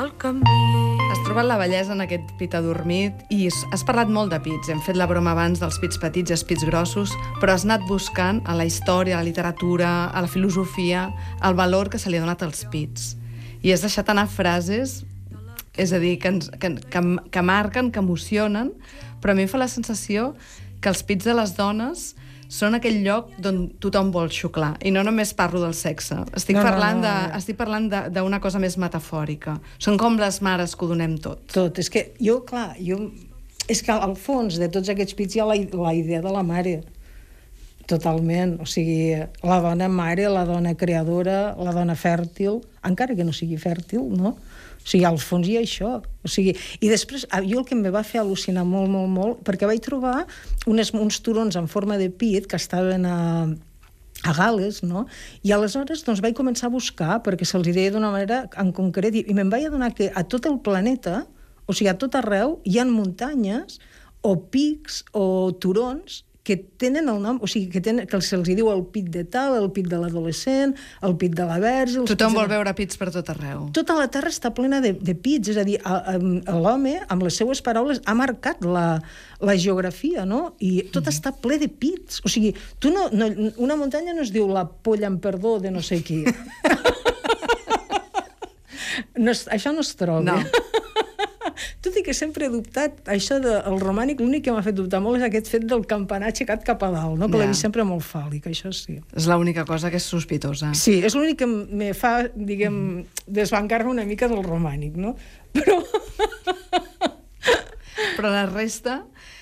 el camí. Has trobat la bellesa en aquest pit adormit i has parlat molt de pits. Hem fet la broma abans dels pits petits i els pits grossos, però has anat buscant a la història, a la literatura, a la filosofia, el valor que se li ha donat als pits. I has deixat anar frases, és a dir, que marquen, que emocionen, però a mi em fa la sensació que els pits de les dones són aquell lloc d'on tothom vol xuclar. I no només parlo del sexe. Estic parlant d'una cosa més metafòrica. Són com les mares que ho donem tot. Tot. És que és que al fons de tots aquests pits hi ha la idea de la mare. Totalment. O sigui, la dona mare, la dona creadora, la dona fèrtil, encara que no sigui fèrtil, no? O sigui, al fons hi ha això. O sigui, i després, jo el que em va fer al·lucinar molt, molt, molt, perquè vaig trobar uns turons en forma de pit que estaven a Gal·les, no? I aleshores doncs, vaig començar a buscar, perquè se'ls deia d'una manera en concret, i me'n vaig adonar que a tot el planeta, o sigui, a tot arreu, hi ha muntanyes o pics o turons que tenen el nom, o sigui, que se'ls diu el pit de tal, el pit de l'adolescent, el pit de la verge... Tothom vol veure pits per tot arreu. Tota la Terra està plena de pits, és a dir, l'home, amb les seues paraules, ha marcat la geografia, no? I tot està ple de pits. O sigui, una muntanya no es diu la polla en perdó de no sé qui. Això no es troba. No. Tot i que sempre he dubtat, això del romànic, l'únic que m'ha fet dubtar molt és aquest fet del campanar aixecat cap a dalt, no? Que l'he vist sempre molt fàl·lic, això sí. És l'única cosa que és sospitosa. Sí, és l'únic que me fa, diguem, desbancar-me una mica del romànic, no? Però la resta